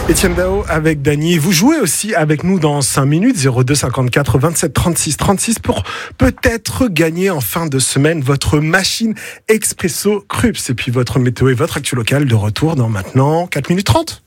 Etienne Dao avec Dany. Vous jouez aussi avec nous dans 5 minutes, 02 54 27 36 36 pour peut-être gagner en fin de semaine votre machine Expresso Krups. Et puis votre météo et votre actu locale de retour dans maintenant 4 minutes 30.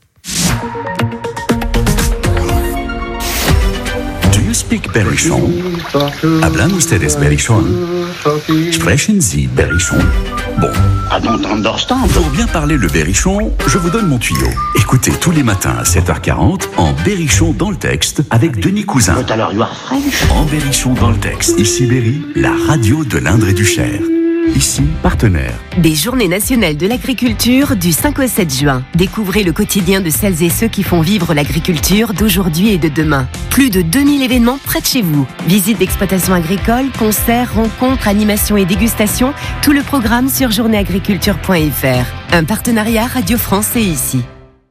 Do you speak Berrichon? Hablan ustedes Berrichon? Sprechen Sie Berrichon? Bon. I don't understand. Pour bien parler le berrichon, je vous donne mon tuyau. Écoutez tous les matins à 7h40 en berrichon dans le texte avec Denis Cousin. But alors you are French. En berrichon dans le texte. Ici Berry, la radio de l'Indre et du Cher. Ici, partenaire. Des Journées nationales de l'agriculture du 5 au 7 juin. Découvrez le quotidien de celles et ceux qui font vivre l'agriculture d'aujourd'hui et de demain. Plus de 2000 événements près de chez vous. Visites d'exploitation agricole, concerts, rencontres, animations et dégustations. Tout le programme sur journéeagriculture.fr. Un partenariat Radio France et ici.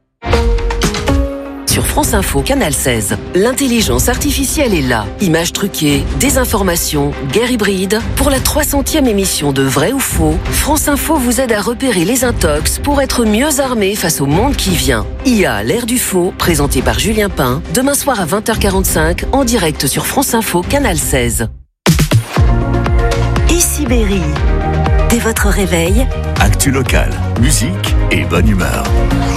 Sur France Info, Canal 16, l'intelligence artificielle est là. Images truquées, désinformation, guerre hybride. Pour la 300e émission de Vrai ou Faux, France Info vous aide à repérer les intox pour être mieux armé face au monde qui vient. IA, l'ère du faux, présenté par Julien Pain, demain soir à 20h45, en direct sur France Info, Canal 16. Ici Berry. Dès votre réveil, Actu locale, musique et bonne humeur.